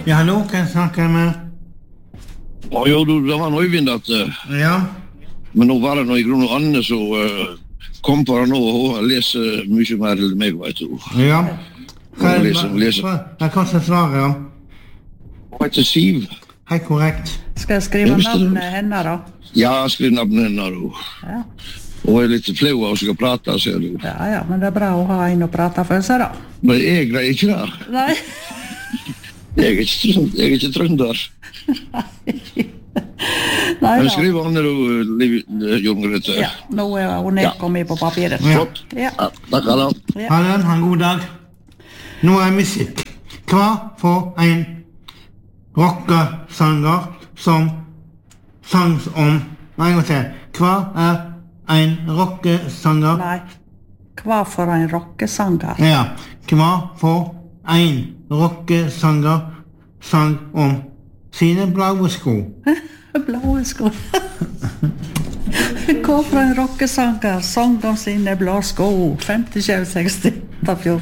Ja, hallo, kan jeg snakke med? Ja, det var Øyvind at Ja, men nå var det noe i grunn og Anne så kom på det nå og leser mye mer enn meg, vet du. ja. Og leser. Jeg kan ikke svare, ja. Hun heter Siv. Helt korrekt. Skal jeg skrive navnet henne da? Ja, skriv navnet henne og Ja. hun er litt flau av å skal prate, ser du. Ja, men det er bra å ha en å prate for seg da. Men jeg greier ikke det. Nei. Jeg er ikke trønder. Nei Men da. skriv Anne og Jon Grete. Ja, nå er hun nedkommet på papiret. Ja. Flott. Ja. Ja, takk alle. Ha det, ha en god dag. Nå er musikk. Hva for en rockesanger som sang om... Nei, jeg må se. Hva er en rockesanger? Nei. Hva for en rockesanger? Ja, hva for en rockesanger sang om sine blaue sko? Blå sko. Hva for en rockesanger sang om sine blå sko? 50, 60, 14.